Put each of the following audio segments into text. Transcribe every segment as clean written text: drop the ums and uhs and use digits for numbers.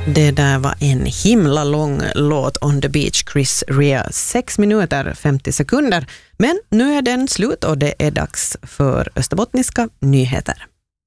Det där var en himla lång låt On the Beach, Chris Rea, 6 minuter 50 sekunder. Men nu är den slut och det är dags för österbottniska nyheter.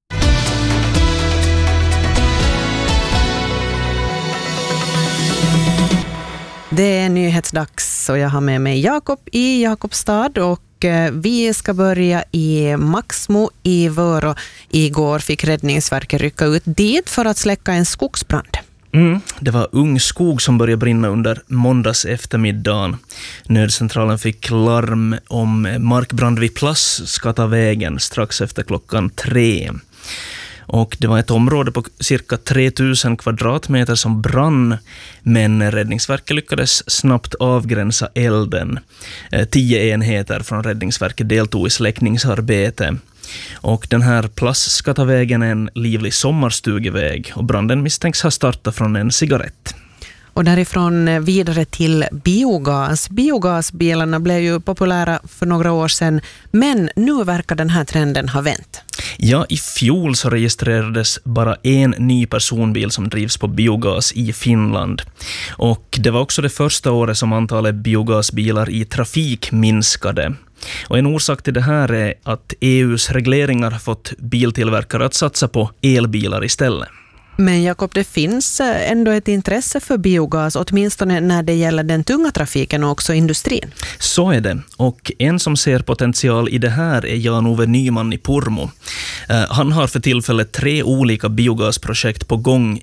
Det är nyhetsdags och jag har med mig Jakob i Jakobstad och vi ska börja i Maxmo i Vörå. Igår fick Räddningsverket rycka ut dit för att släcka en skogsbrand. Det var ung skog som började brinna under måndags eftermiddagen. Nödcentralen fick larm om markbrand vid Plasskatavägen strax efter klockan 3. Och det var ett område på cirka 3000 kvadratmeter som brann, men Räddningsverket lyckades snabbt avgränsa elden. 10 enheter från Räddningsverket deltog i släckningsarbete. Och den här Plasskatavägen är en livlig sommarstugeväg och branden misstänks ha startat från en cigarett. Och därifrån vidare till biogas. Biogasbilarna blev ju populära för några år sedan, men nu verkar den här trenden ha vänt. Ja, i fjol så registrerades bara en ny personbil som drivs på biogas i Finland. Och det var också det första året som antalet biogasbilar i trafik minskade. Och en orsak till det här är att EUs regleringar har fått biltillverkare att satsa på elbilar istället. Men Jakob, det finns ändå ett intresse för biogas, åtminstone när det gäller den tunga trafiken och också industrin. Så är det. Och en som ser potential i det här är Jan-Ove Nyman i Pormo. Han har för tillfället 3 olika biogasprojekt på gång